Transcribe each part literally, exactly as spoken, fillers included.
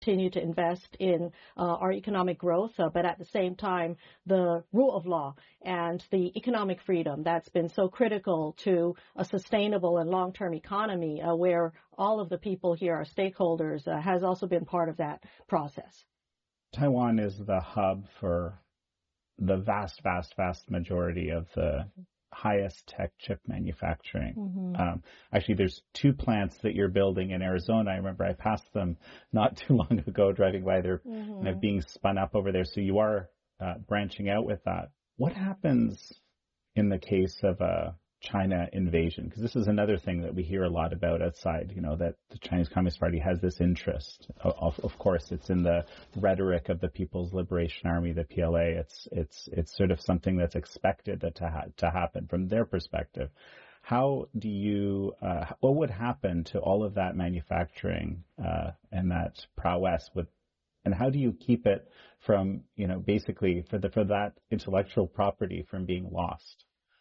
continue to invest in uh, our economic growth, uh, but at the same time, the rule of law and the economic freedom that's been so critical to a sustainable and long-term economy uh, where all of the people here are stakeholders uh, has also been part of that process. Taiwan is the hub for the vast, vast, vast majority of the highest tech chip manufacturing. Mm-hmm. Um, actually, there's two plants that you're building in Arizona. I remember I passed them not too long ago driving by. They're mm-hmm. kind of being spun up over there. So you are uh, branching out with that. What happens in the case of a China invasion? Because this is another thing that we hear a lot about outside, you know, that the Chinese Communist Party has this interest. Of, of course, it's in the rhetoric of the People's Liberation Army, the P L A. It's it's it's sort of something that's expected to ha- to happen from their perspective. How do you, uh, what would happen to all of that manufacturing uh, and that prowess with, and how do you keep it from, you know, basically for the for that intellectual property from being lost?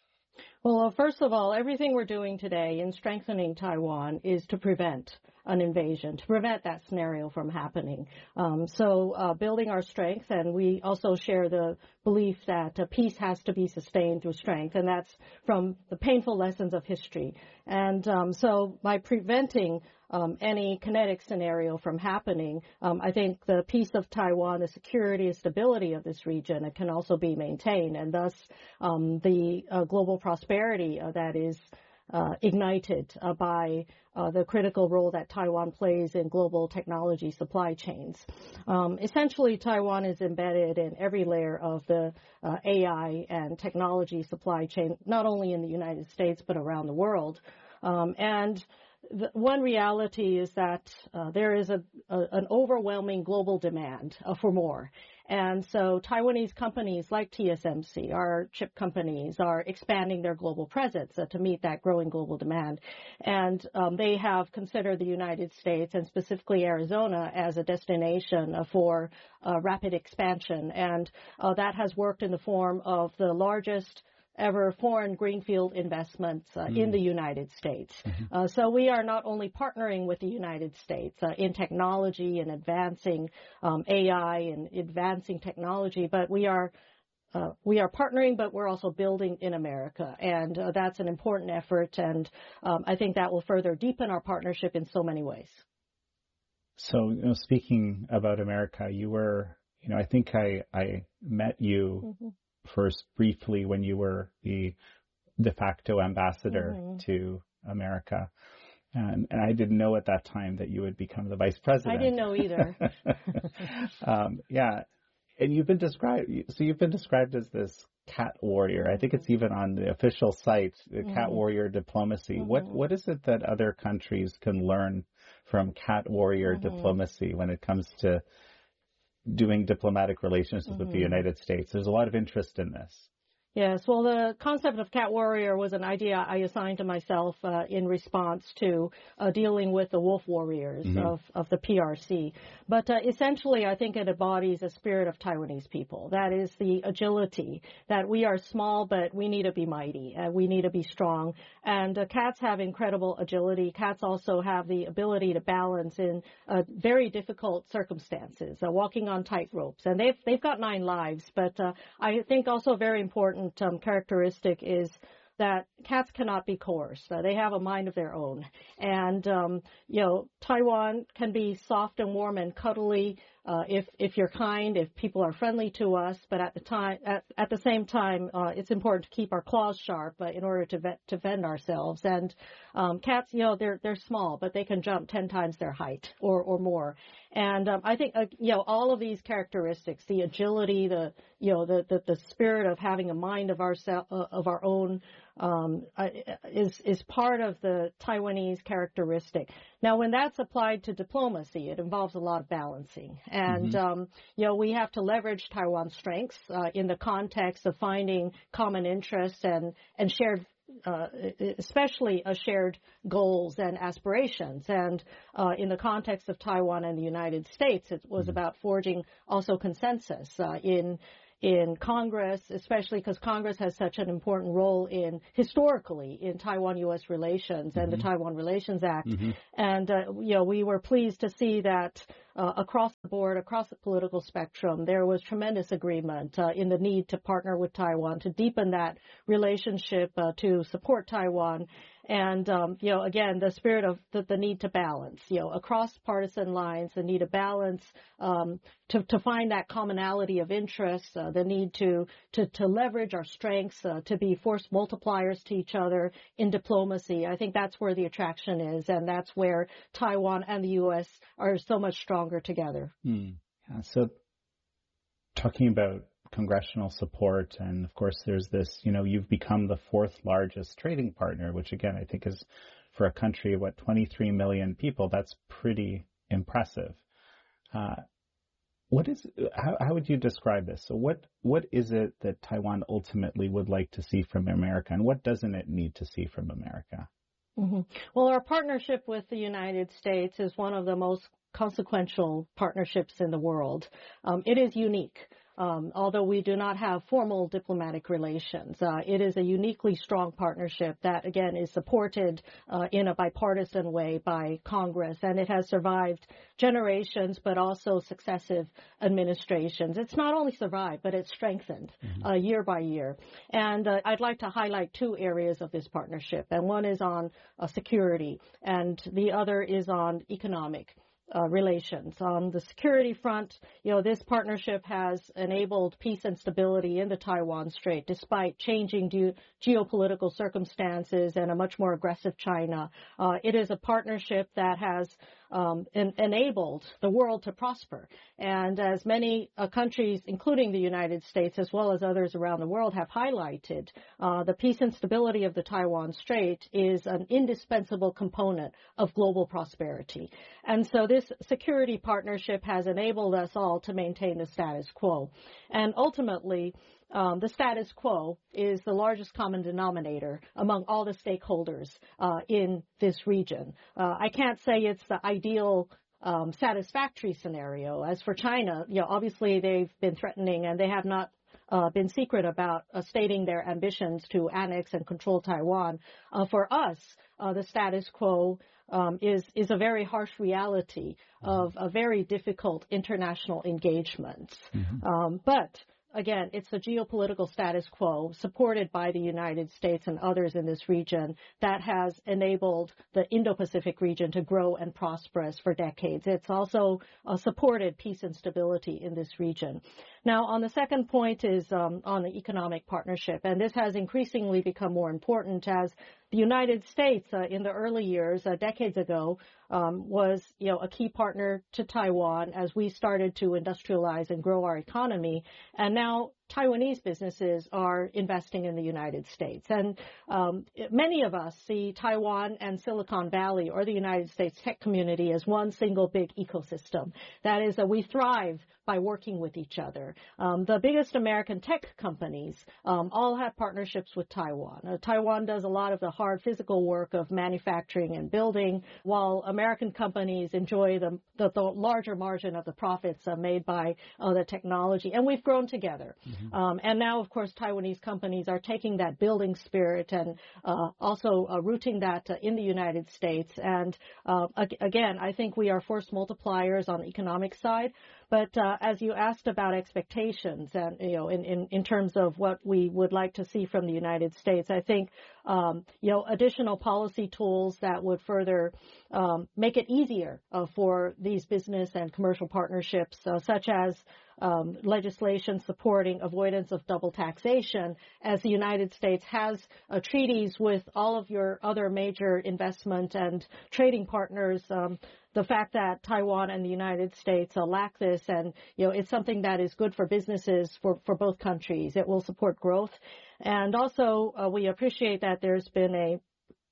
Well, first of all, everything we're doing today in strengthening Taiwan is to prevent an invasion, to prevent that scenario from happening. Um, so uh, building our strength, and we also share the belief that uh, peace has to be sustained through strength, and that's from the painful lessons of history. And um, so by preventing um, any kinetic scenario from happening, um, I think the peace of Taiwan, the security and stability of this region, it can also be maintained, and thus um, the uh, global prosperity uh, that is uh, ignited uh, by uh, the critical role that Taiwan plays in global technology supply chains. Um, essentially, Taiwan is embedded in every layer of the uh, A I and technology supply chain, not only in the United States, but around the world. Um, and The one reality is that uh, there is a, a, an overwhelming global demand uh, for more. And so Taiwanese companies like T S M C, our chip companies, are expanding their global presence uh, to meet that growing global demand. And um, they have considered the United States, and specifically Arizona, as a destination uh, for uh, rapid expansion. And uh, that has worked in the form of the largest ever foreign greenfield investments uh, mm. in the United States. Mm-hmm. Uh, so we are not only partnering with the United States uh, in technology and advancing um, A I and advancing technology, but we are uh, we are partnering, but we're also building in America, and uh, that's an important effort. And um, I think that will further deepen our partnership in so many ways. So, you know, speaking about America, you were, you know, I think I I met you. Mm-hmm. First briefly when you were the de facto ambassador mm-hmm. to America. And, and I didn't know at that time that you would become the vice president. I didn't know either. um, yeah. And you've been described, so you've been described as this cat warrior. I think it's even on the official site, the mm-hmm. cat warrior diplomacy. Mm-hmm. What What is it that other countries can learn from cat warrior mm-hmm. diplomacy when it comes to doing diplomatic relations mm-hmm. with the United States? There's a lot of interest in this. Yes, well, the concept of cat warrior was an idea I assigned to myself uh, in response to uh, dealing with the wolf warriors mm-hmm. of, of the P R C. But uh, essentially, I think it embodies a spirit of Taiwanese people. That is the agility, that we are small, but we need to be mighty, and we need to be strong. And uh, cats have incredible agility. Cats also have the ability to balance in uh, very difficult circumstances, uh, walking on tight ropes. And they've, they've got nine lives, but uh, I think also very important Um, characteristic is that cats cannot be coerced. Uh, they have a mind of their own. And, um, you know, Taiwan can be soft and warm and cuddly uh, if if you're kind, if people are friendly to us. But at the time, at, at the same time, uh, it's important to keep our claws sharp uh, in order to vet, to defend ourselves. And um, cats, you know, they're they're small, but they can jump ten times their height or or more. And um, I think, uh, you know, all of these characteristics, the agility, the you know, the the, the spirit of having a mind of our uh, of our own, um, uh, is is part of the Taiwanese characteristic. Now, when that's applied to diplomacy, it involves a lot of balancing. And, mm-hmm. um, you know, we have to leverage Taiwan's strengths uh, in the context of finding common interests and, and shared, uh, especially uh, shared goals and aspirations. And uh, in the context of Taiwan and the United States, it was mm-hmm. about forging also consensus uh, in in Congress, especially because Congress has such an important role in, historically, in Taiwan-U S relations and mm-hmm. the Taiwan Relations Act. Mm-hmm. And, uh, you know, we were pleased to see that uh, across the board, across the political spectrum, there was tremendous agreement uh, in the need to partner with Taiwan, to deepen that relationship, uh, to support Taiwan. And, um, you know, again, the spirit of the, the need to balance, you know, across partisan lines, the need to balance, um, to, to find that commonality of interests, uh, the need to, to, to leverage our strengths, uh, to be force multipliers to each other in diplomacy. I think that's where the attraction is, and that's where Taiwan and the U S are so much stronger together. Hmm. Yeah, so talking about congressional support, and of course there's this, you know, you've become the fourth largest trading partner, which again I think is, for a country of what, twenty-three million people, that's pretty impressive. Uh, what is, how, how would you describe this? So what what is it that Taiwan ultimately would like to see from America, and what doesn't it need to see from America? Mm-hmm. Well, our partnership with the United States is one of the most consequential partnerships in the world. Um, it is unique. Um, although we do not have formal diplomatic relations, uh, it is a uniquely strong partnership that, again, is supported uh, in a bipartisan way by Congress, and it has survived generations, but also successive administrations. It's not only survived, but it's strengthened mm-hmm. uh, year by year. And uh, I'd like to highlight two areas of this partnership, and one is on uh, security, and the other is on economic Uh, relations. On the security front, you know, this partnership has enabled peace and stability in the Taiwan Strait despite changing ge- geopolitical circumstances and a much more aggressive China. Uh, it is a partnership that has um, en- enabled the world to prosper. And as many uh, countries, including the United States, as well as others around the world, have highlighted, uh, the peace and stability of the Taiwan Strait is an indispensable component of global prosperity. And so this security partnership has enabled us all to maintain the status quo. And ultimately, um, the status quo is the largest common denominator among all the stakeholders uh, in this region. Uh, I can't say it's the ideal um, satisfactory scenario. As for China, you know, obviously they've been threatening, and they have not Uh, been secret about uh, stating their ambitions to annex and control Taiwan. Uh, for us, uh, the status quo um, is is a very harsh reality of a very difficult international engagement. Mm-hmm. Um, but again, it's the geopolitical status quo supported by the United States and others in this region that has enabled the Indo-Pacific region to grow and prosper for decades. It's also uh, supported peace and stability in this region. Now, on the second point is um, on the economic partnership, and this has increasingly become more important as the United States uh, in the early years, uh, decades ago, um, was, you know, a key partner to Taiwan as we started to industrialize and grow our economy. And now Taiwanese businesses are investing in the United States. And um, many of us see Taiwan and Silicon Valley or the United States tech community as one single big ecosystem. That is, that we thrive by working with each other. Um, the biggest American tech companies um, all have partnerships with Taiwan. Uh, Taiwan does a lot of the hard physical work of manufacturing and building, while American companies enjoy the, the, the larger margin of the profits uh, made by uh, the technology. And we've grown together. Mm-hmm. Um, and now, of course, Taiwanese companies are taking that building spirit and uh, also uh, rooting that uh, in the United States. And uh, ag- again, I think we are force multipliers on the economic side. But uh, as you asked about expectations and, you know, in, in, in terms of what we would like to see from the United States, I think, um, you know, additional policy tools that would further um, make it easier uh, for these business and commercial partnerships, uh, such as um, legislation supporting avoidance of double taxation, as the United States has uh, treaties with all of your other major investment and trading partners. Um, The fact that Taiwan and the United States uh, lack this, and, you know, it's something that is good for businesses for, for both countries. It will support growth. And also, uh, we appreciate that there's been a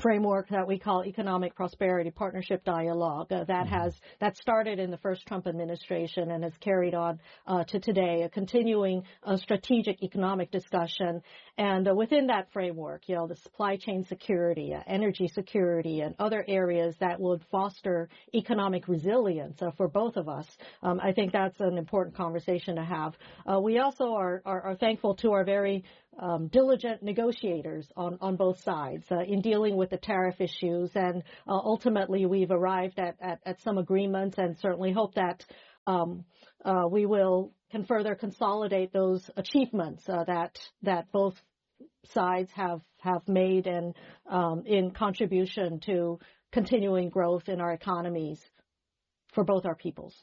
framework that we call Economic Prosperity Partnership Dialogue. Uh, that mm-hmm. has that started in the first Trump administration and has carried on uh, to today, a continuing uh, strategic economic discussion. And uh, within that framework, you know, the supply chain security, uh, energy security, and other areas that would foster economic resilience uh, for both of us. Um, I think that's an important conversation to have. Uh, we also are, are, are thankful to our very Um, diligent negotiators on, on both sides uh, in dealing with the tariff issues. And uh, ultimately, we've arrived at, at, at some agreements and certainly hope that um, uh, we will can further consolidate those achievements uh, that that both sides have, have made and um, in contribution to continuing growth in our economies for both our peoples.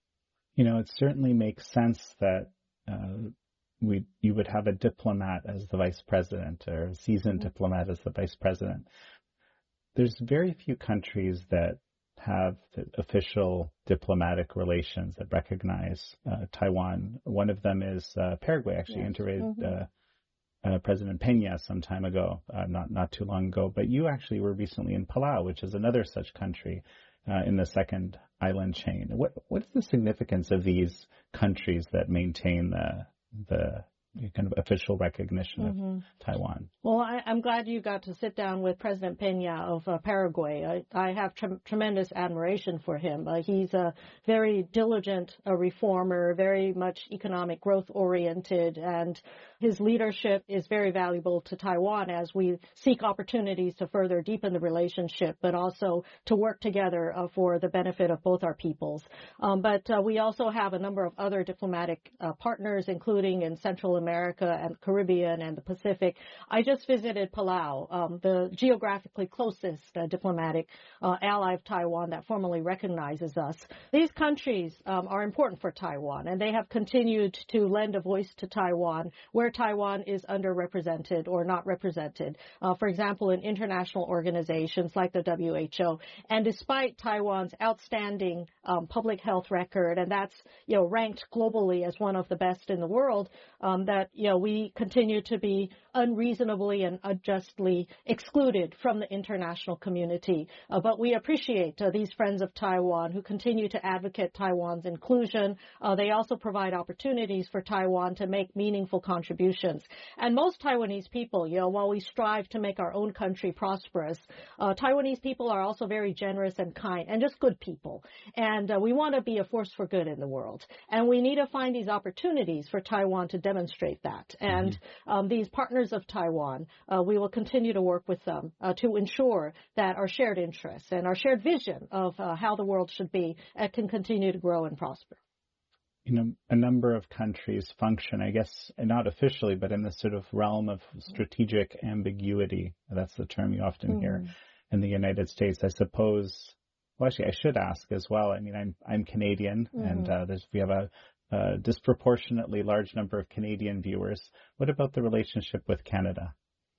You know, it certainly makes sense that uh, We, you would have a diplomat as the vice president or a seasoned mm-hmm. diplomat as the vice president. There's very few countries that have official diplomatic relations that recognize uh, Taiwan. One of them is uh, Paraguay, actually yes. integrated mm-hmm. uh, uh, President Peña some time ago, uh, not, not too long ago. But you actually were recently in Palau, which is another such country uh, in the second island chain. What, what's the significance of these countries that maintain the the kind of official recognition mm-hmm. of Taiwan? Well, I, I'm glad you got to sit down with President Peña of uh, Paraguay. I, I have tre- tremendous admiration for him. Uh, he's a very diligent uh, reformer, very much economic growth oriented, and his leadership is very valuable to Taiwan as we seek opportunities to further deepen the relationship, but also to work together uh, for the benefit of both our peoples. Um, but uh, we also have a number of other diplomatic uh, partners, including in Central America and Caribbean and the Pacific. I just visited Palau, um, the geographically closest uh, diplomatic uh, ally of Taiwan that formally recognizes us. These countries um, are important for Taiwan, and they have continued to lend a voice to Taiwan where Taiwan is underrepresented or not represented. Uh, for example, in international organizations like the W H O. And despite Taiwan's outstanding um, public health record, and that's, you know, ranked globally as one of the best in the world, um, that, you know, we continue to be unreasonably and unjustly excluded from the international community. Uh, but we appreciate uh, these friends of Taiwan who continue to advocate Taiwan's inclusion. Uh, they also provide opportunities for Taiwan to make meaningful contributions. And most Taiwanese people, you know, while we strive to make our own country prosperous, uh, Taiwanese people are also very generous and kind and just good people. And uh, we want to be a force for good in the world. And we need to find these opportunities for Taiwan to demonstrate that. And mm-hmm. um, these partners of Taiwan, uh, we will continue to work with them uh, to ensure that our shared interests and our shared vision of uh, how the world should be uh, can continue to grow and prosper. You know, a number of countries function, I guess, not officially, but in the sort of realm of strategic ambiguity. That's the term you often mm-hmm. hear in the United States. I suppose, well, actually, I should ask as well. I mean, I'm I'm Canadian, mm-hmm. and uh, there's, we have a, a disproportionately large number of Canadian viewers. What about the relationship with Canada?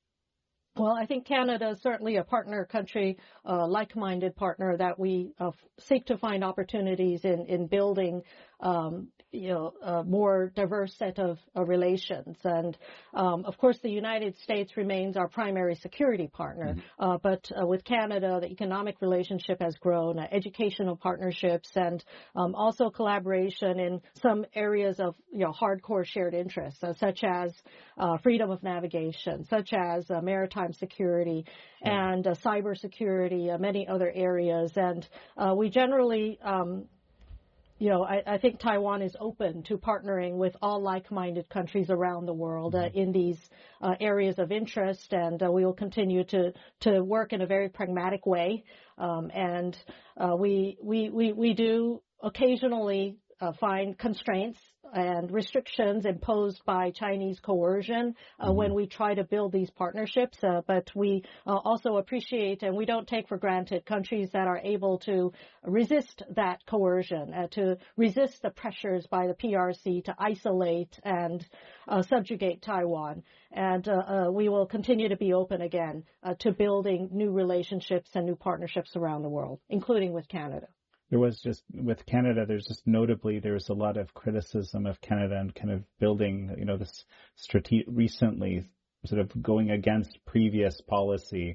Well, I think Canada is certainly a partner country, a uh, like-minded partner that we uh, seek to find opportunities in, in building, um, you know, a more diverse set of uh, relations. And, um, of course, the United States remains our primary security partner. Mm-hmm. Uh, but uh, with Canada, the economic relationship has grown, uh, educational partnerships, and um, also collaboration in some areas of, you know, hardcore shared interests, uh, such as uh, freedom of navigation, such as uh, maritime security and uh, cyber security, uh, many other areas. And uh, we generally, um, you know, I, I think Taiwan is open to partnering with all like-minded countries around the world uh, in these uh, areas of interest. And uh, we will continue to, to work in a very pragmatic way. Um, and uh, we, we, we, we do occasionally uh, find constraints and restrictions imposed by Chinese coercion uh, mm-hmm. when we try to build these partnerships. Uh, but we uh, also appreciate and we don't take for granted countries that are able to resist that coercion, uh, to resist the pressures by the P R C to isolate and uh, subjugate Taiwan. And uh, uh, we will continue to be open again uh, to building new relationships and new partnerships around the world, including with Canada. There was just, with Canada, there's just notably, there was a lot of criticism of Canada and kind of building, you know, this strate- recently sort of going against previous policy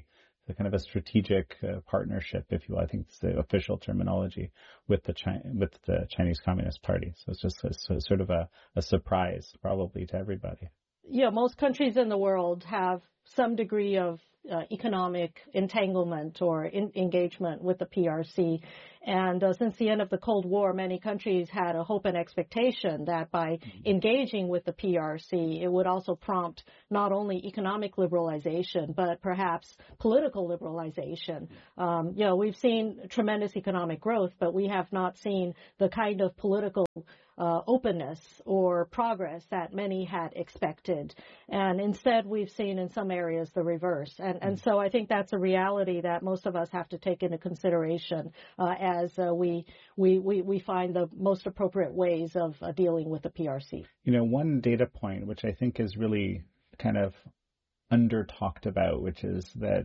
a kind of a strategic uh, partnership, if you will. I think it's the official terminology with the Chi- with the Chinese Communist Party. So it's just a, so sort of a, a surprise, probably, to everybody. Yeah, most countries in the world have some degree of uh, economic entanglement or in- engagement with the P R C. And uh, since the end of the Cold War, many countries had a hope and expectation that by engaging with the P R C, it would also prompt not only economic liberalization, but perhaps political liberalization. Um, you know, we've seen tremendous economic growth, but we have not seen the kind of political Uh, openness or progress that many had expected. And instead, we've seen in some areas the reverse. And, and so I think that's a reality that most of us have to take into consideration uh, as uh, we, we, we, we find the most appropriate ways of uh, dealing with the P R C. You know, one data point, which I think is really kind of under talked about, which is that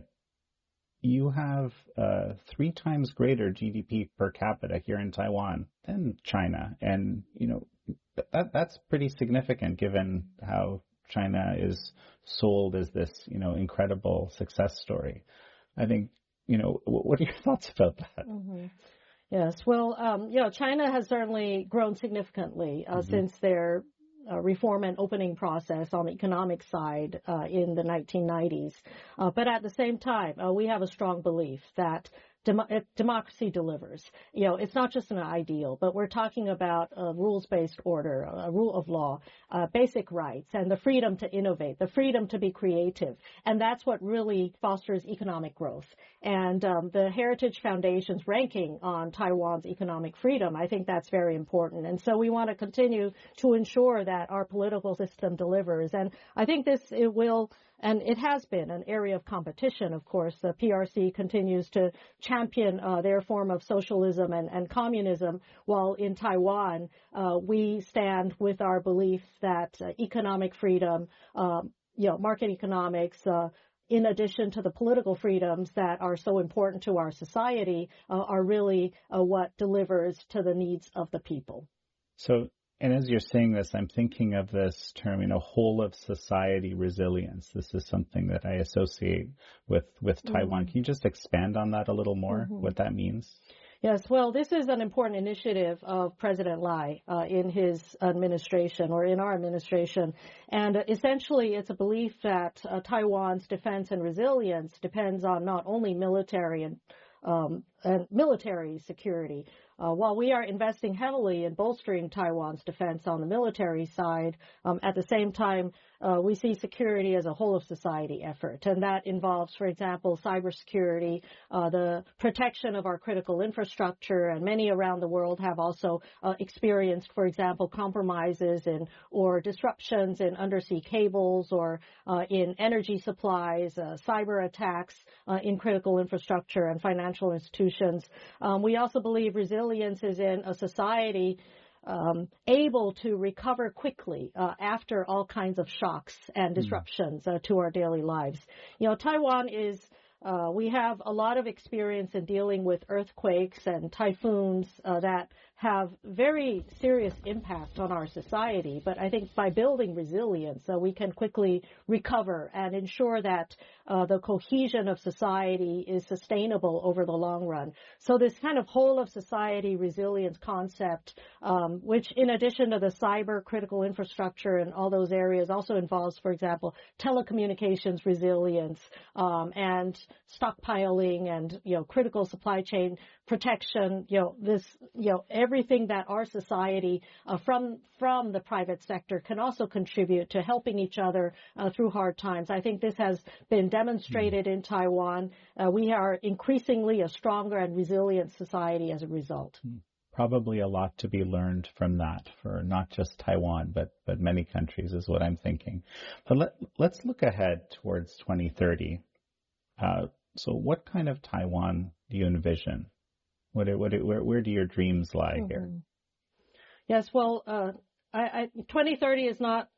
you have uh, three times greater G D P per capita here in Taiwan than China. And, you know, that that's pretty significant given how China is sold as this, you know, incredible success story. I think, you know, what are your thoughts about that? Mm-hmm. Yes, well, um, you know, China has certainly grown significantly uh, mm-hmm. since their Uh, reform and opening process on the economic side uh, in the nineteen nineties. Uh, but at the same time, uh, we have a strong belief that dem- democracy delivers. You know, it's not just an ideal, but we're talking about a rules-based order, a rule of law, uh, basic rights, and the freedom to innovate, the freedom to be creative. And that's what really fosters economic growth. And um, the Heritage Foundation's ranking on Taiwan's economic freedom, I think that's very important. And so we want to continue to ensure that our political system delivers. And I think this it will, and it has been, an area of competition, of course. The P R C continues to champion uh, their form of socialism and, and communism, while in Taiwan, uh, we stand with our belief that uh, economic freedom, uh, you know, market economics, uh, in addition to the political freedoms that are so important to our society, uh, are really uh, what delivers to the needs of the people. So, and as you're saying this, I'm thinking of this term, you know, whole of society resilience. This is something that I associate with, with Taiwan. Mm-hmm. Can you just expand on that a little more, mm-hmm. what that means? Yes, well, this is an important initiative of President Lai uh, in his administration or in our administration. And uh, essentially, it's a belief that uh, Taiwan's defense and resilience depends on not only military and um, and military security. Uh, while we are investing heavily in bolstering Taiwan's defense on the military side, um, at the same time, uh, we see security as a whole of society effort. And that involves, for example, cybersecurity, uh, the protection of our critical infrastructure. And many around the world have also uh, experienced, for example, compromises in or disruptions in undersea cables or uh, in energy supplies, uh, cyber attacks uh, in critical infrastructure and financial institutions. Um, we also believe resilience is in a society um, able to recover quickly uh, after all kinds of shocks and disruptions uh, to our daily lives. You know, Taiwan is, uh, we have a lot of experience in dealing with earthquakes and typhoons uh, that have very serious impact on our society. But I think by building resilience, uh, we can quickly recover and ensure that uh, the cohesion of society is sustainable over the long run. So this kind of whole of society resilience concept, um, which in addition to the cyber critical infrastructure and all those areas also involves, for example, telecommunications resilience um, and stockpiling and, you know, critical supply chain protection, you know, this, you know, everything that our society uh, from from the private sector can also contribute to helping each other uh, through hard times. I think this has been demonstrated in Taiwan. Uh, we are increasingly a stronger and resilient society as a result. Probably a lot to be learned from that for not just Taiwan, but but many countries is what I'm thinking. But let, let's look ahead towards twenty thirty. Uh, so what kind of Taiwan do you envision? What, what, where, where do your dreams lie mm-hmm. here? Yes, well, uh, I, I, twenty thirty is not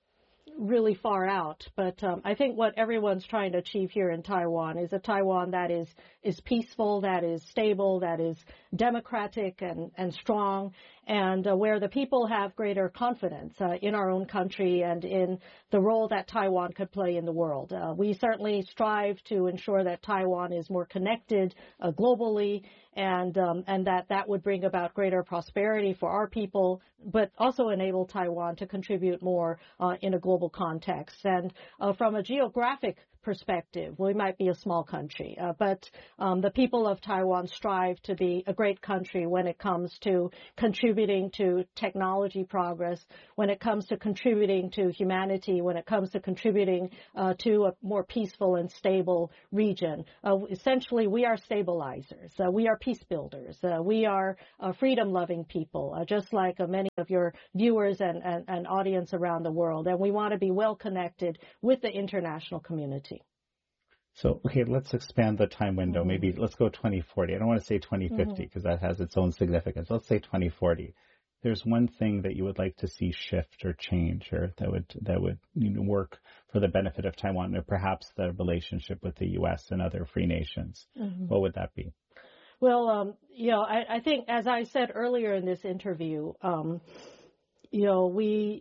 really far out, but um, I think what everyone's trying to achieve here in Taiwan is a Taiwan that is is peaceful, that is stable, that is democratic and, and strong. and uh, where the people have greater confidence uh, in our own country and in the role that Taiwan could play in the world. Uh, we certainly strive to ensure that Taiwan is more connected uh, globally, and um, and that that would bring about greater prosperity for our people, but also enable Taiwan to contribute more uh, in a global context. And uh, from a geographic perspective, we might be a small country, uh, but um, the people of Taiwan strive to be a great country when it comes to contributing to technology progress, when it comes to contributing to humanity, when it comes to contributing uh, to a more peaceful and stable region. Uh, essentially, we are stabilizers. Uh, we are peace builders. Uh, we are uh, freedom-loving people, uh, just like uh, many of your viewers and, and, and audience around the world. And we want to be well connected with the international community. So, okay, let's expand the time window. Mm-hmm. Maybe let's go twenty forty. I don't want to say twenty fifty because mm-hmm. that has its own significance. Let's say twenty forty. There's one thing that you would like to see shift or change, or that would that would you know, work for the benefit of Taiwan, or perhaps the relationship with the U S and other free nations. Mm-hmm. What would that be? Well, um, you know, I, I think, as I said earlier in this interview, um, you know, we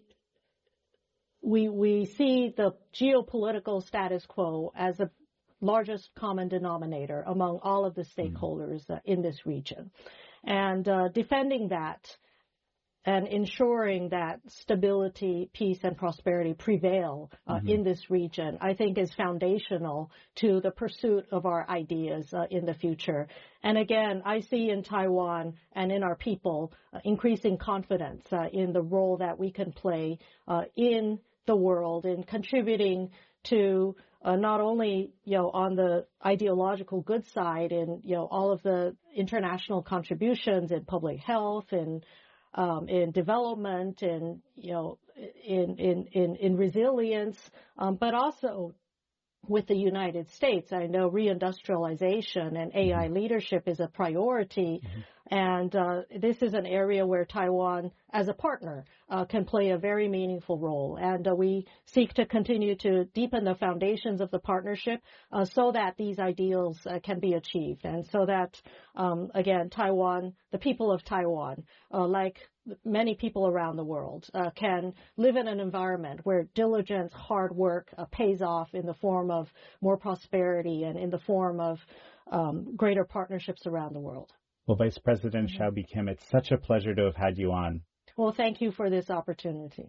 we we see the geopolitical status quo as a largest common denominator among all of the stakeholders uh, in this region. And uh, defending that and ensuring that stability, peace, and prosperity prevail uh, mm-hmm. in this region, I think is foundational to the pursuit of our ideas uh, in the future. And again, I see in Taiwan and in our people uh, increasing confidence uh, in the role that we can play uh, in the world in contributing to Uh, not only, you know, on the ideological good side in, you know, all of the international contributions in public health and um, in development and, you know, in, in, in, in resilience, um, but also with the United States. I know reindustrialization and A I leadership is a priority. Mm-hmm. And uh, this is an area where Taiwan, as a partner, uh, can play a very meaningful role. And uh, we seek to continue to deepen the foundations of the partnership uh, so that these ideals uh, can be achieved. And so that, um, again, Taiwan, the people of Taiwan, uh, like many people around the world, uh, can live in an environment where diligence, hard work uh, pays off in the form of more prosperity and in the form of um, greater partnerships around the world. Well, Vice President mm-hmm. Hsiao Bi-khim, it's such a pleasure to have had you on. Well, thank you for this opportunity.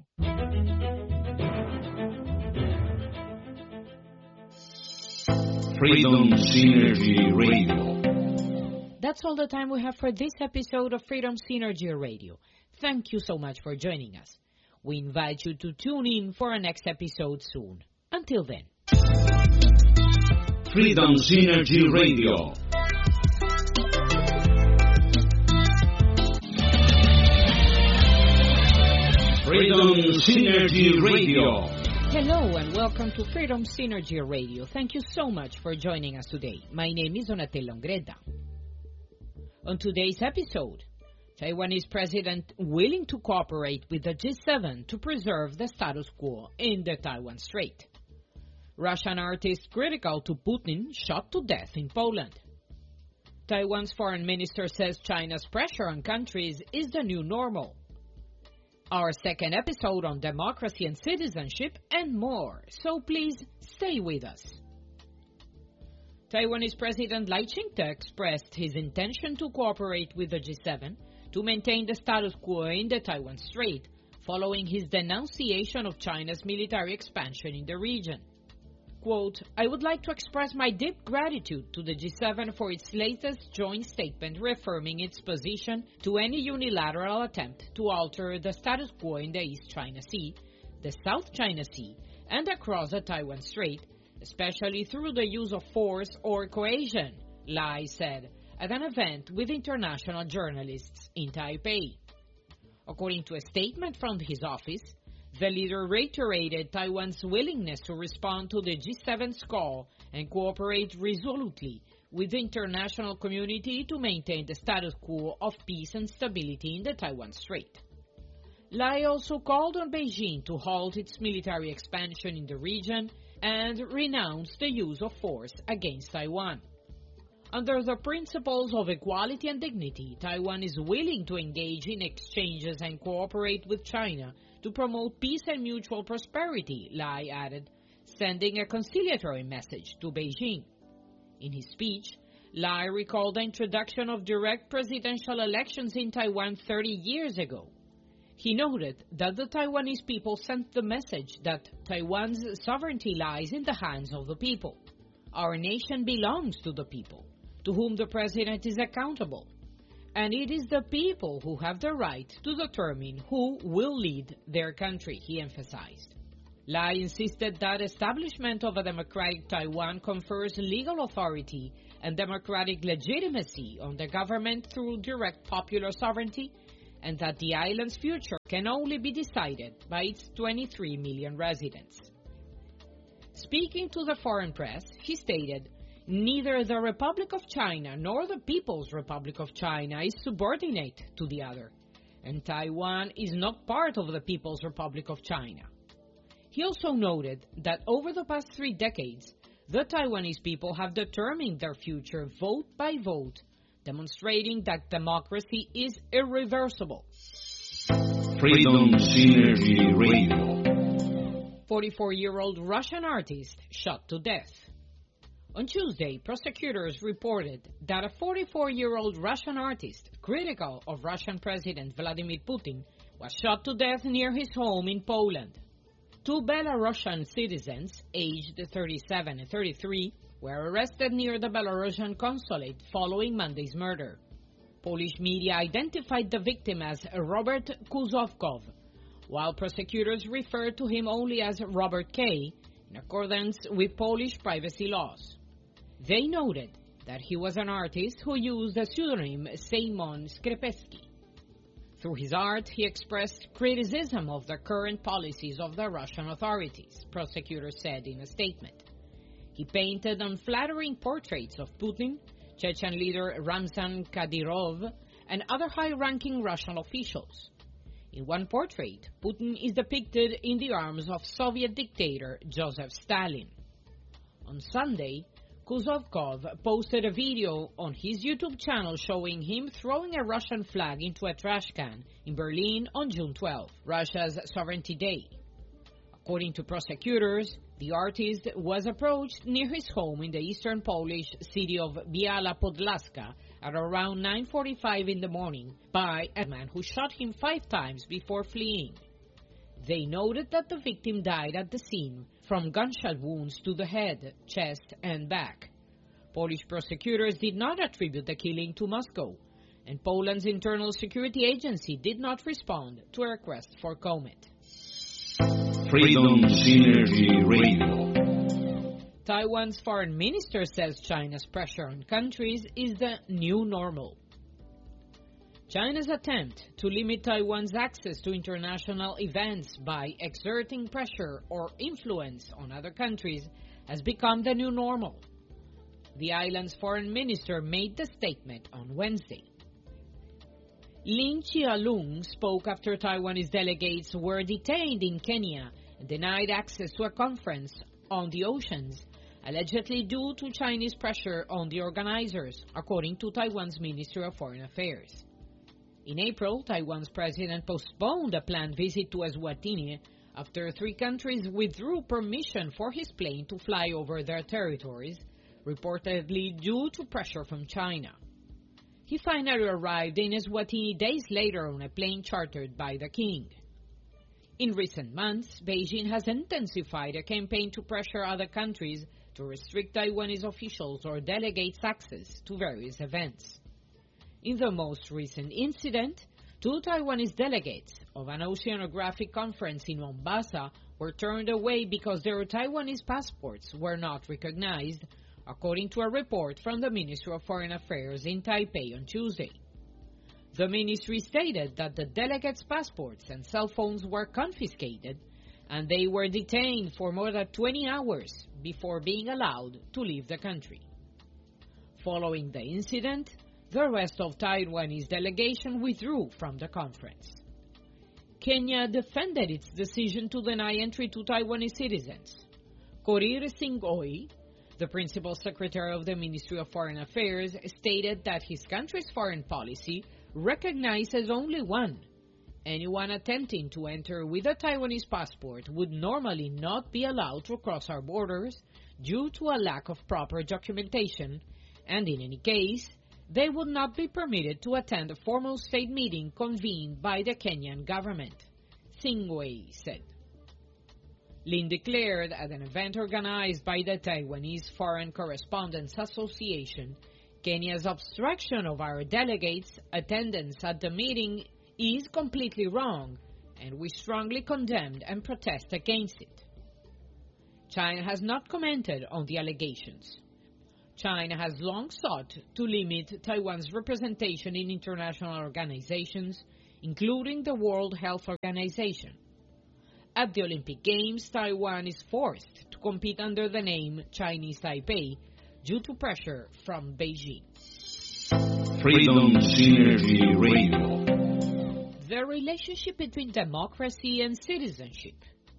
Freedom Synergy Radio. That's all the time we have for this episode of Freedom Synergy Radio. Thank you so much for joining us. We invite you to tune in for our next episode soon. Until then. Freedom Synergy Radio. Freedom Synergy Radio. Hello and welcome to Freedom Synergy Radio. Thank you so much for joining us today. My name is Donatella Ongreda. On today's episode, Taiwanese president willing to cooperate with the G seven to preserve the status quo in the Taiwan Strait. Russian artist critical to Putin shot to death in Poland. Taiwan's foreign minister says China's pressure on countries is the new normal. Our second episode on democracy and citizenship and more, so please stay with us. Taiwanese President Lai Ching-te expressed his intention to cooperate with the G seven to maintain the status quo in the Taiwan Strait, following his denunciation of China's military expansion in the region. Quote, I would like to express my deep gratitude to the G seven for its latest joint statement reaffirming its position to any unilateral attempt to alter the status quo in the East China Sea, the South China Sea, and across the Taiwan Strait, especially through the use of force or coercion, Lai said at an event with international journalists in Taipei. According to a statement from his office, the leader reiterated Taiwan's willingness to respond to the G seven's call and cooperate resolutely with the international community to maintain the status quo of peace and stability in the Taiwan Strait. Lai also called on Beijing to halt its military expansion in the region and renounced the use of force against Taiwan. Under the principles of equality and dignity, Taiwan is willing to engage in exchanges and cooperate with China to promote peace and mutual prosperity, Lai added, sending a conciliatory message to Beijing. In his speech, Lai recalled the introduction of direct presidential elections in Taiwan thirty years ago. He noted that the Taiwanese people sent the message that Taiwan's sovereignty lies in the hands of the people. Our nation belongs to the people, to whom the president is accountable, and it is the people who have the right to determine who will lead their country, he emphasized. Lai insisted that establishment of a democratic Taiwan confers legal authority and democratic legitimacy on the government through direct popular sovereignty, and that the island's future can only be decided by its twenty-three million residents. Speaking to the foreign press, he stated, "Neither the Republic of China nor the People's Republic of China is subordinate to the other, and Taiwan is not part of the People's Republic of China." He also noted that over the past three decades, the Taiwanese people have determined their future vote by vote, demonstrating that democracy is irreversible. Freedom Synergy Radio. forty-four-year-old Russian artist shot to death. On Tuesday, prosecutors reported that a forty-four-year-old Russian artist, critical of Russian President Vladimir Putin, was shot to death near his home in Poland. Two Belarusian citizens, aged thirty-seven and thirty-three, were arrested near the Belarusian consulate following Monday's murder. Polish media identified the victim as Robert Kuzovkov, while prosecutors referred to him only as Robert K., in accordance with Polish privacy laws. They noted that he was an artist who used the pseudonym Szymon Skrzepski. Through his art, he expressed criticism of the current policies of the Russian authorities, prosecutors said in a statement. He painted unflattering portraits of Putin, Chechen leader Ramzan Kadyrov, and other high-ranking Russian officials. In one portrait, Putin is depicted in the arms of Soviet dictator Joseph Stalin. On Sunday, Kuzovkov posted a video on his YouTube channel showing him throwing a Russian flag into a trash can in Berlin on June twelfth, Russia's Sovereignty Day. According to prosecutors, the artist was approached near his home in the eastern Polish city of Biała Podlaska at around nine forty-five in the morning by a man who shot him five times before fleeing. They noted that the victim died at the scene from gunshot wounds to the head, chest, and back. Polish prosecutors did not attribute the killing to Moscow, and Poland's internal security agency did not respond to a request for comment. Freedom Synergy Radio. Taiwan's foreign minister says China's pressure on countries is the new normal. China's attempt to limit Taiwan's access to international events by exerting pressure or influence on other countries has become the new normal. The island's foreign minister made the statement on Wednesday. Lin Chia-lung spoke after Taiwanese delegates were detained in Kenya and denied access to a conference on the oceans, allegedly due to Chinese pressure on the organizers, according to Taiwan's Ministry of Foreign Affairs. In April, Taiwan's president postponed a planned visit to Eswatini after three countries withdrew permission for his plane to fly over their territories, reportedly due to pressure from China. He finally arrived in Eswatini days later on a plane chartered by the king. In recent months, Beijing has intensified a campaign to pressure other countries to restrict Taiwanese officials or delegates' access to various events. In the most recent incident, two Taiwanese delegates of an oceanographic conference in Mombasa were turned away because their Taiwanese passports were not recognized, according to a report from the Ministry of Foreign Affairs in Taipei on Tuesday. The ministry stated that the delegates' passports and cell phones were confiscated and they were detained for more than twenty hours before being allowed to leave the country. Following the incident, the rest of Taiwanese delegation withdrew from the conference. Kenya defended its decision to deny entry to Taiwanese citizens. Korir Singh Oi, The principal secretary of the Ministry of Foreign Affairs stated that his country's foreign policy recognizes only one. Anyone attempting to enter with a Taiwanese passport would normally not be allowed to cross our borders due to a lack of proper documentation, and in any case, they would not be permitted to attend a formal state meeting convened by the Kenyan government, Singwei said. Lin declared at an event organized by the Taiwanese Foreign Correspondents Association, Kenya's obstruction of our delegates' attendance at the meeting is completely wrong, and we strongly condemn and protest against it. China has not commented on the allegations. China has long sought to limit Taiwan's representation in international organizations, including the World Health Organization. At the Olympic Games, Taiwan is forced to compete under the name Chinese Taipei due to pressure from Beijing. Freedom Synergy Radio. The relationship between democracy and citizenship.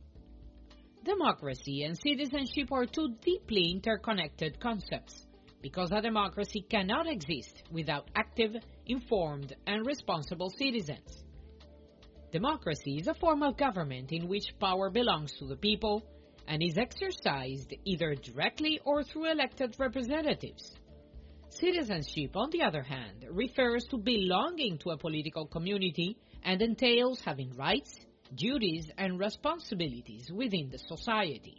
Democracy and citizenship are two deeply interconnected concepts, because a democracy cannot exist without active, informed, and responsible citizens. Democracy is a form of government in which power belongs to the people and is exercised either directly or through elected representatives. Citizenship, on the other hand, refers to belonging to a political community and entails having rights, duties, and responsibilities within the society.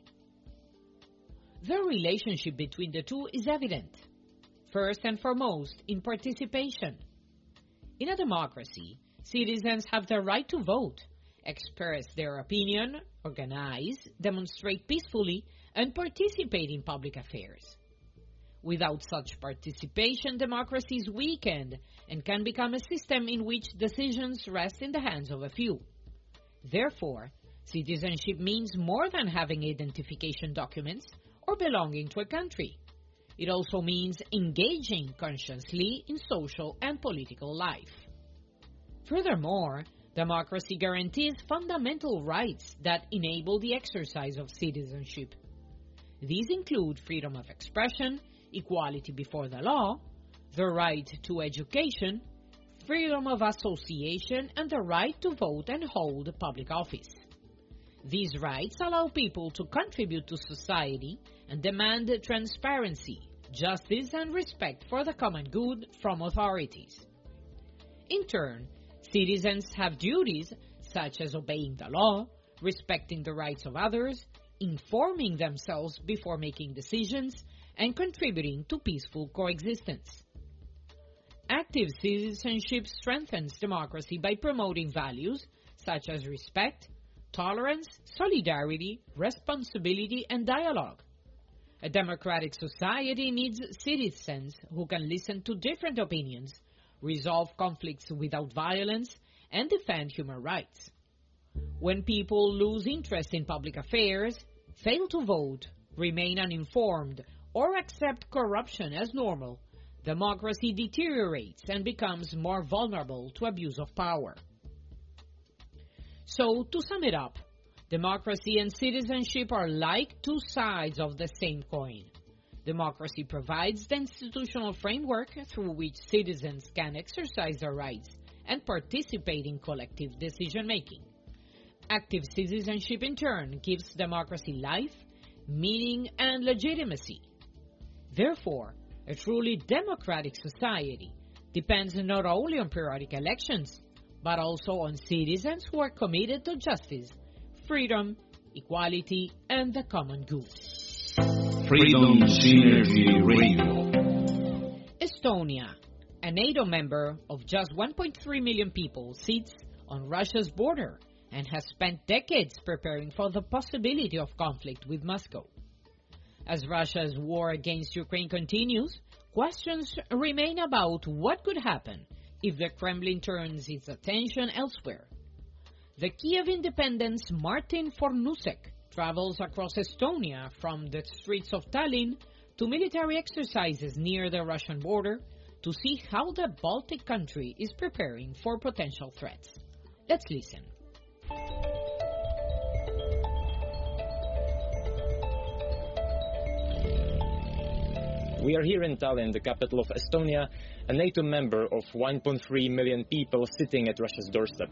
The relationship between the two is evident, first and foremost in participation. In a democracy, citizens have the right to vote, express their opinion, organize, demonstrate peacefully, and participate in public affairs. Without such participation, democracy is weakened and can become a system in which decisions rest in the hands of a few. Therefore, citizenship means more than having identification documents or belonging to a country. It also means engaging consciously in social and political life. Furthermore, democracy guarantees fundamental rights that enable the exercise of citizenship. These include freedom of expression, equality before the law, the right to education, freedom of association, and the right to vote and hold public office. These rights allow people to contribute to society and demand transparency, justice, and respect for the common good from authorities. In turn, citizens have duties such as obeying the law, respecting the rights of others, informing themselves before making decisions, and contributing to peaceful coexistence. Active citizenship strengthens democracy by promoting values such as respect, tolerance, solidarity, responsibility, and dialogue. A democratic society needs citizens who can listen to different opinions, resolve conflicts without violence, and defend human rights. When people lose interest in public affairs, fail to vote, remain uninformed, or accept corruption as normal, democracy deteriorates and becomes more vulnerable to abuse of power. So, to sum it up, democracy and citizenship are like two sides of the same coin. Democracy provides the institutional framework through which citizens can exercise their rights and participate in collective decision-making. Active citizenship, in turn, gives democracy life, meaning, and legitimacy. Therefore, a truly democratic society depends not only on periodic elections, but also on citizens who are committed to justice, freedom, equality, and the common good. Freedom Synergy Radio. Estonia, a NATO member of just one point three million people, sits on Russia's border and has spent decades preparing for the possibility of conflict with Moscow. As Russia's war against Ukraine continues, questions remain about what could happen if the Kremlin turns its attention elsewhere. The Kiev Independent's Martin Fornusek travels across Estonia from the streets of Tallinn to military exercises near the Russian border to see how the Baltic country is preparing for potential threats. Let's listen. We are here in Tallinn, the capital of Estonia, a NATO member of one point three million people sitting at Russia's doorstep.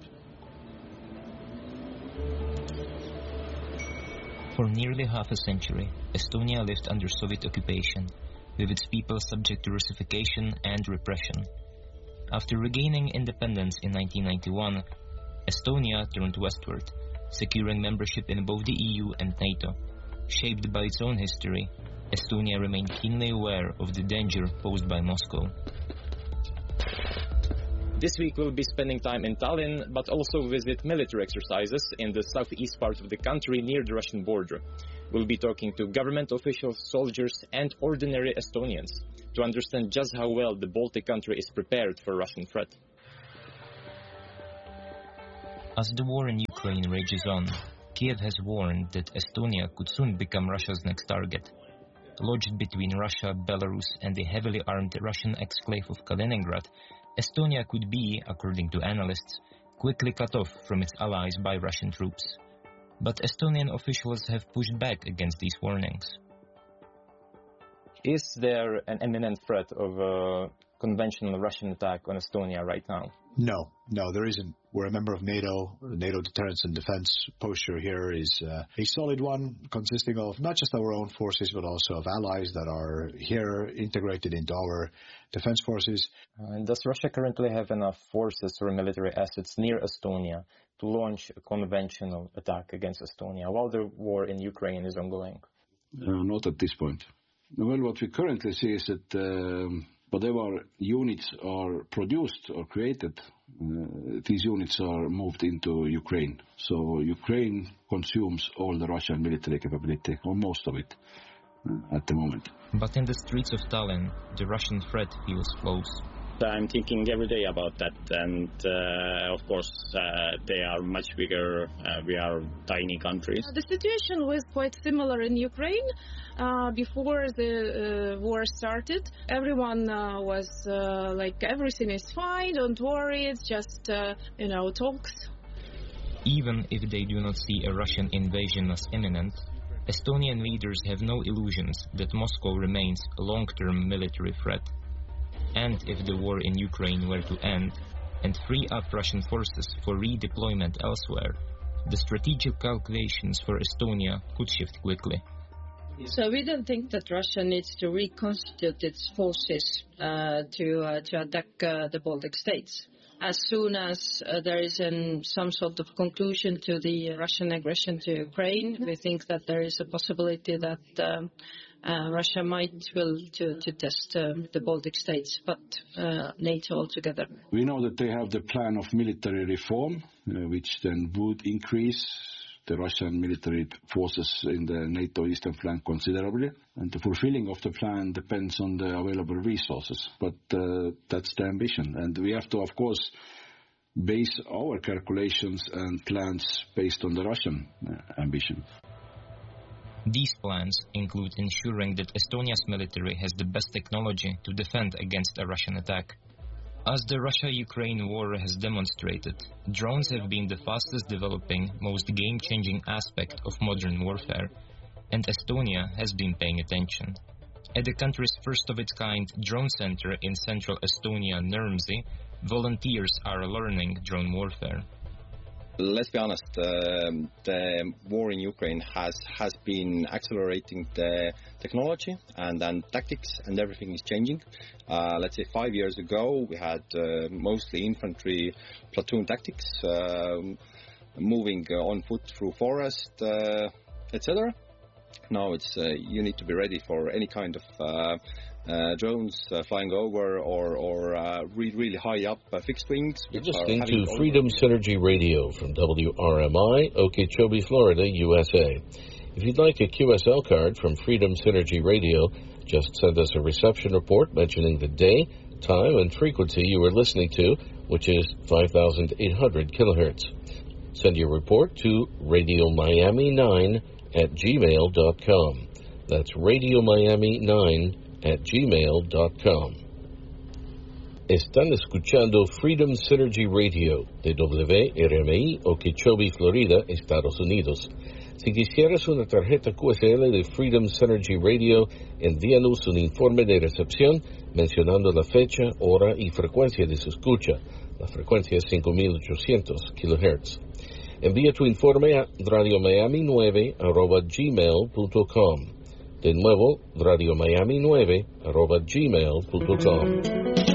For nearly half a century, Estonia lived under Soviet occupation, with its people subject to Russification and repression. After regaining independence in nineteen ninety-one, Estonia turned westward, securing membership in both the E U and NATO. Shaped by its own history, Estonia remained keenly aware of the danger posed by Moscow. This week we'll be spending time in Tallinn, but also visit military exercises in the southeast part of the country near the Russian border. We'll be talking to government officials, soldiers, and ordinary Estonians to understand just how well the Baltic country is prepared for Russian threat. As the war in Ukraine rages on, Kiev has warned that Estonia could soon become Russia's next target. Lodged between Russia, Belarus, and the heavily armed Russian exclave of Kaliningrad, Estonia could be, according to analysts, quickly cut off from its allies by Russian troops. But Estonian officials have pushed back against these warnings. Is there an imminent threat of a conventional Russian attack on Estonia right now? No, no, there isn't. We're a member of NATO. The NATO deterrence and defense posture here is uh, a solid one, consisting of not just our own forces, but also of allies that are here integrated into our defense forces. Uh, does Russia currently have enough forces or military assets near Estonia to launch a conventional attack against Estonia while the war in Ukraine is ongoing? Uh, not at this point. Well, what we currently see is that um, whatever units are produced or created, uh, these units are moved into Ukraine. So Ukraine consumes all the Russian military capability, or most of it, uh, at the moment. But in the streets of Tallinn, the Russian threat feels close. I'm thinking every day about that, and uh, of course uh, they are much bigger, uh, we are tiny countries. The situation was quite similar in Ukraine. Uh, before the uh, war started, everyone uh, was uh, like, everything is fine, don't worry, it's just, uh, you know, talks. Even if they do not see a Russian invasion as imminent, Estonian leaders have no illusions that Moscow remains a long-term military threat. And if the war in Ukraine were to end and free up Russian forces for redeployment elsewhere, the strategic calculations for Estonia could shift quickly. So we don't think that Russia needs to reconstitute its forces uh, to uh, to attack uh, the Baltic states. As soon as uh, there is an, some sort of conclusion to the Russian aggression to Ukraine, we think that there is a possibility that um, uh, Russia might will to, to test um, the Baltic states, but uh, NATO altogether. We know that they have the plan of military reform, uh, which then would increase the Russian military forces in the NATO eastern flank considerably. And the fulfilling of the plan depends on the available resources. But uh, that's the ambition. And we have to, of course, base our calculations and plans based on the Russian uh, ambition. These plans include ensuring that Estonia's military has the best technology to defend against a Russian attack. As the Russia-Ukraine war has demonstrated, drones have been the fastest developing, most game-changing aspect of modern warfare, and Estonia has been paying attention. At the country's first-of-its-kind drone center in central Estonia, Nurmsi, volunteers are learning drone warfare. Let's be honest, uh, the war in Ukraine has, has been accelerating the technology and then tactics, and everything is changing. Uh, let's say five years ago, we had uh, mostly infantry platoon tactics, uh, moving uh, on foot through forest, uh, et cetera. Now it's uh, you need to be ready for any kind of uh, Uh, drones uh, flying over or, or uh, really, really high up uh, fixed wings. You're listening to Freedom Synergy Radio from W R M I, Okeechobee, Florida, U S A. If you'd like a Q S L card from Freedom Synergy Radio, just send us a reception report mentioning the day, time, and frequency you were listening to, which is five thousand eight hundred kilohertz. Send your report to radio miami nine at gmail dot com. That's radio miami nine at gmail dot com. Están escuchando Freedom Synergy Radio de W R M I, Okeechobee, Florida, Estados Unidos. Si quisieras una tarjeta Q S L de Freedom Synergy Radio, envíanos un informe de recepción mencionando la fecha, hora y frecuencia de su escucha. La frecuencia es cinco mil ochocientos kilohertz. Envía tu informe a radio miami nueve arroba gmail punto com. De nuevo, radio miami nueve arroba gmail punto com.